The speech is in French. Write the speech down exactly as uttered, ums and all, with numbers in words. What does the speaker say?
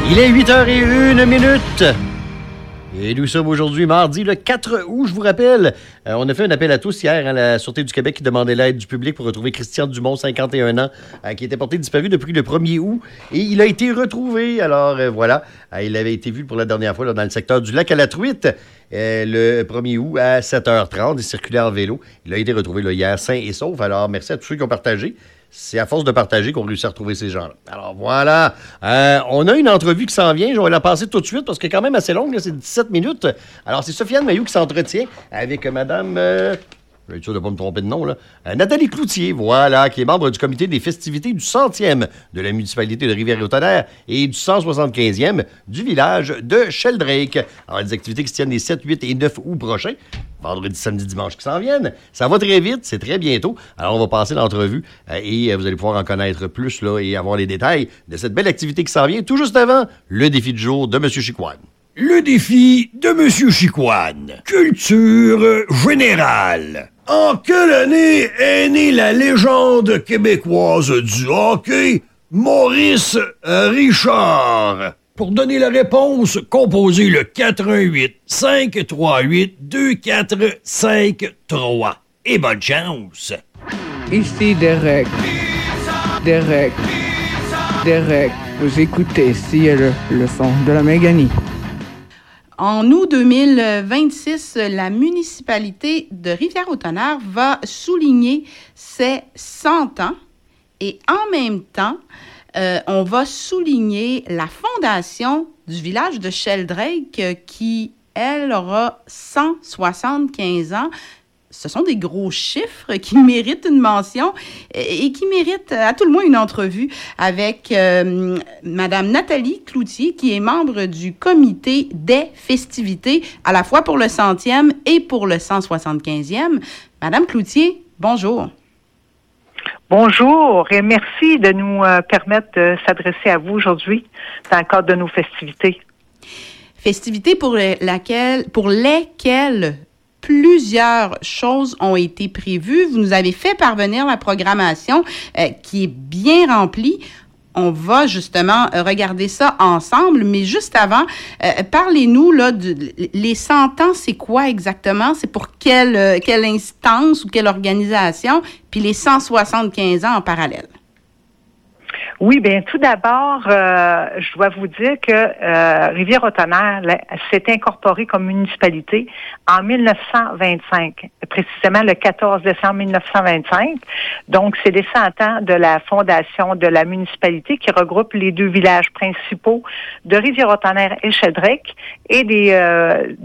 Il est huit heures zéro une minute. Et nous sommes aujourd'hui mardi le quatre août, je vous rappelle. Euh, on a fait un appel à tous hier à la Sûreté du Québec qui demandait l'aide du public pour retrouver Christian Dumont, cinquante et un ans, euh, qui était porté disparu depuis le premier août. Et il a été retrouvé. Alors euh, voilà, euh, il avait été vu pour la dernière fois là, dans le secteur du lac à la Truite euh, le premier août à sept heures trente. Il circulait en vélo. Il a été retrouvé là, hier sain et sauf. Alors merci à tous ceux qui ont partagé. C'est à force de partager qu'on réussit à retrouver ces gens-là. Alors voilà, euh, on a une entrevue qui s'en vient. Je vais la passer tout de suite parce qu'elle est quand même assez longue, là, c'est dix-sept minutes. Alors c'est Sofiane Mailloux qui s'entretient avec Madame... Euh, je vais être sûr de ne pas me tromper de nom, là. Euh, Nathalie Cloutier, voilà, qui est membre du comité des festivités du centième de la municipalité de Rivière-au-Tonnerre et du cent soixante-quinzième du village de Sheldrake. Alors les activités qui se tiennent les sept, huit et neuf août prochains, vendredi, samedi, dimanche qui s'en viennent. Ça va très vite, c'est très bientôt. Alors, on va passer l'entrevue euh, et euh, vous allez pouvoir en connaître plus là, et avoir les détails de cette belle activité qui s'en vient tout juste avant le défi du jour de M. Chicoine. Le défi de M. Chicoine. Culture générale. En quelle année est née la légende québécoise du hockey, Maurice Richard? Pour donner la réponse, composez le quatre un huit, cinq trois huit, deux quatre cinq trois. Et bonne chance! Ici Derek. Derek. Derek. Vous écoutez ici le, le son de la Méganie. En août deux mille vingt-six, la municipalité de Rivière-au-Tonnerre va souligner ses cent ans et en même temps, euh, on va souligner la fondation du village de Sheldrake euh, qui, elle, aura cent soixante-quinze ans. Ce sont des gros chiffres qui méritent une mention et, et qui méritent à tout le moins une entrevue avec euh, Madame Nathalie Cloutier, qui est membre du comité des festivités, à la fois pour le centième et pour le cent soixante-quinzième. Madame Cloutier, bonjour. Bonjour et merci de nous euh, permettre de s'adresser à vous aujourd'hui dans le cadre de nos festivités. Festivités pour, laquelle, pour lesquelles plusieurs choses ont été prévues. Vous nous avez fait parvenir la programmation euh, qui est bien remplie. On va justement regarder ça ensemble, mais juste avant, euh, parlez-nous là de les cent ans, c'est quoi exactement? C'est pour quelle, euh, quelle instance ou quelle organisation? Puis les cent soixante-quinze ans en parallèle. Oui, bien tout d'abord, euh, je dois vous dire que euh, Rivière-au-Tonnerre s'est incorporée comme municipalité en mille neuf cent vingt-cinq, précisément le quatorze décembre mille neuf cent vingt-cinq. Donc, c'est les cent ans de la fondation de la municipalité qui regroupe les deux villages principaux de Rivière-au-Tonnerre et Sheldrake et des, euh,